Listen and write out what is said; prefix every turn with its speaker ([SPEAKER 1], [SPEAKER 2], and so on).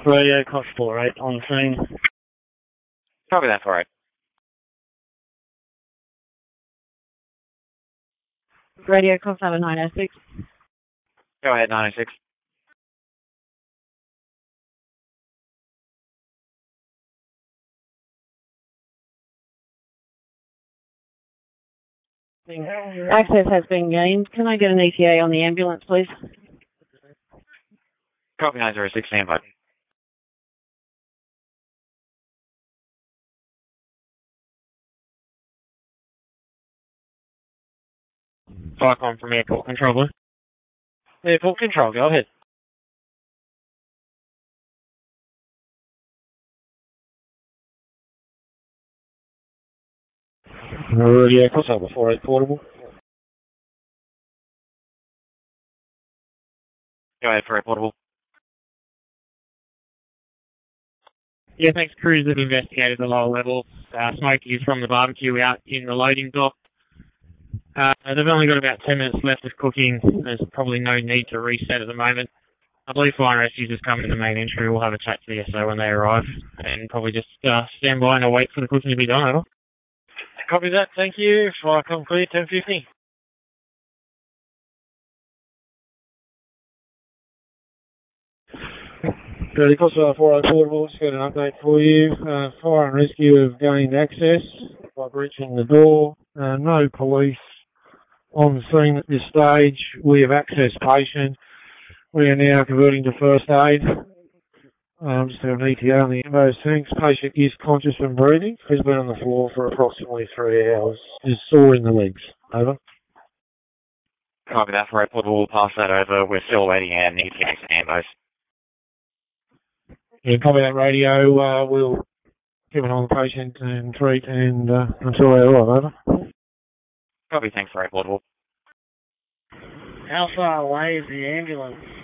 [SPEAKER 1] Radio Cox 48 on the scene.
[SPEAKER 2] Copy that, 48.
[SPEAKER 3] Radio Cox 906.
[SPEAKER 2] Go ahead, 906.
[SPEAKER 3] Access has been gained. Can I get an ETA on the ambulance, please?
[SPEAKER 2] Copy 906, stand by.
[SPEAKER 1] Cyclone from Airport Control, please. Airport Control, go ahead. Radio Cox 48 portable.
[SPEAKER 2] Go ahead, 48 portable.
[SPEAKER 1] Yeah, thanks. Crews have investigated the lower levels. Smoke is from the barbecue out in the loading dock. They've only got about 10 minutes left of cooking. There's probably no need to reset at the moment. I believe fire and rescue just come in the main entry. We'll have a chat to the SO when they arrive and probably just stand by and wait for the cooking to be done. Over. Copy that. Thank you. Fire come clear, 10:50. Really, Cox 48 portable, just got an update for you. Fire and rescue have gained access by breaching the door. No police on the scene at this stage. We have accessed patient. We are now converting to first aid. Just have an ETA on the ambos. Thanks. Patient is conscious and breathing. Has been on the floor for approximately 3 hours. Is sore in the legs. Over.
[SPEAKER 2] Copy that, 48 portable. We'll pass that over. We're still waiting an ETA for ambos.
[SPEAKER 1] Yeah, copy that radio. We'll keep an eye on the patient and treat and until they arrive. Over.
[SPEAKER 2] Copy, thanks, 48 portable.
[SPEAKER 1] How far away is the ambulance?